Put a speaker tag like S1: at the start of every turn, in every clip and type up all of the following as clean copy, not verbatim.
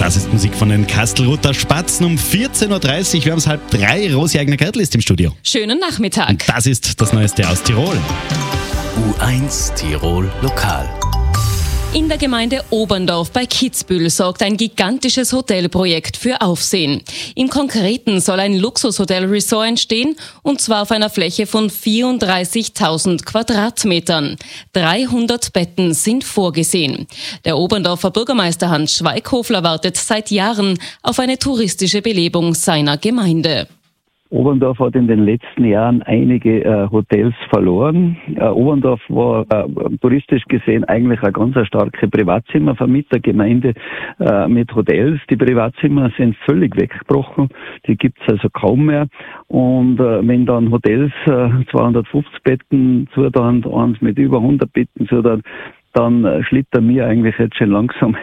S1: Das ist Musik von den Kastelruther Spatzen um 14.30 Uhr. Wir haben es 2:30. Rosi Eigner-Gärtl ist im Studio.
S2: Schönen Nachmittag.
S1: Und das ist das Neueste aus Tirol.
S3: U1 Tirol Lokal.
S2: In der Gemeinde Oberndorf bei Kitzbühel sorgt ein gigantisches Hotelprojekt für Aufsehen. Im Konkreten soll ein Luxushotel-Resort entstehen, und zwar auf einer Fläche von 34.000 Quadratmetern. 300 Betten sind vorgesehen. Der Oberndorfer Bürgermeister Hans Schweighöfler wartet seit Jahren auf eine touristische Belebung seiner Gemeinde.
S4: Oberndorf hat in den letzten Jahren einige Hotels verloren. Oberndorf war touristisch gesehen eigentlich eine ganz starke Privatzimmervermietergemeinde mit Hotels. Die Privatzimmer sind völlig weggebrochen. Die gibt's also kaum mehr. Und wenn dann Hotels 250 Betten zutan, eins mit über 100 Betten zutan, dann schlittern wir eigentlich jetzt schon langsam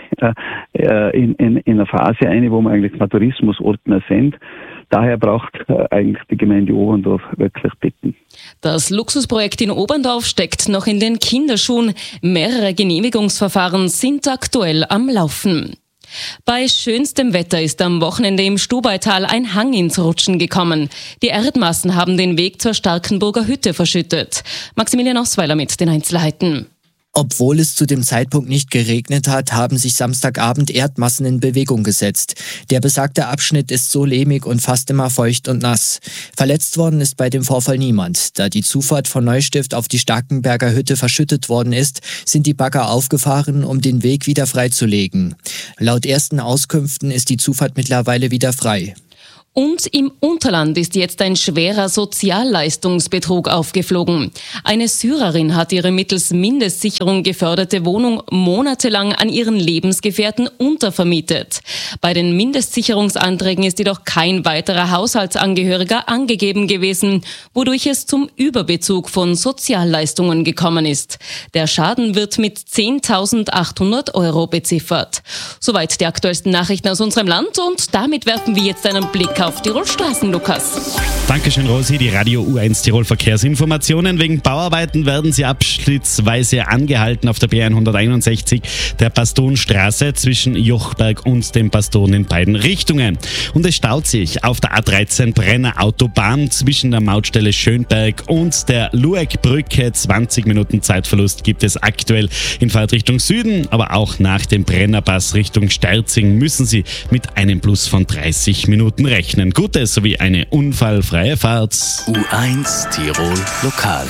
S4: in eine Phase ein, wo wir eigentlich kein Tourismusort mehr sind. Daher braucht eigentlich die Gemeinde Oberndorf wirklich Betten.
S2: Das Luxusprojekt in Oberndorf steckt noch in den Kinderschuhen. Mehrere Genehmigungsverfahren sind aktuell am Laufen. Bei schönstem Wetter ist am Wochenende im Stubaital ein Hang ins Rutschen gekommen. Die Erdmassen haben den Weg zur Starkenburger Hütte verschüttet. Maximilian Osweiler mit den Einzelheiten.
S5: Obwohl es zu dem Zeitpunkt nicht geregnet hat, haben sich Samstagabend Erdmassen in Bewegung gesetzt. Der besagte Abschnitt ist so lehmig und fast immer feucht und nass. Verletzt worden ist bei dem Vorfall niemand. Da die Zufahrt von Neustift auf die Starkenberger Hütte verschüttet worden ist, sind die Bagger aufgefahren, um den Weg wieder freizulegen. Laut ersten Auskünften ist die Zufahrt mittlerweile wieder frei.
S2: Und im Unterland ist jetzt ein schwerer Sozialleistungsbetrug aufgeflogen. Eine Syrerin hat ihre mittels Mindestsicherung geförderte Wohnung monatelang an ihren Lebensgefährten untervermietet. Bei den Mindestsicherungsanträgen ist jedoch kein weiterer Haushaltsangehöriger angegeben gewesen, wodurch es zum Überbezug von Sozialleistungen gekommen ist. Der Schaden wird mit 10.800 € beziffert. Soweit die aktuellsten Nachrichten aus unserem Land, und damit werfen wir jetzt einen Blick auf Tirol Straßen, Lukas.
S1: Dankeschön, Rosi. Die Radio U1 Tirol Verkehrsinformationen. Wegen Bauarbeiten werden sie abschnittsweise angehalten auf der B161, der Pastonstraße zwischen Jochberg und dem Paston in beiden Richtungen. Und es staut sich auf der A13 Brenner Autobahn zwischen der Mautstelle Schönberg und der Lueckbrücke. 20 Minuten Zeitverlust gibt es aktuell in Fahrtrichtung Süden, aber auch nach dem Brennerpass Richtung Sterzing müssen Sie mit einem Plus von 30 Minuten rechnen. Gute sowie eine unfallfreie Fahrt.
S3: U1 Tirol Lokal.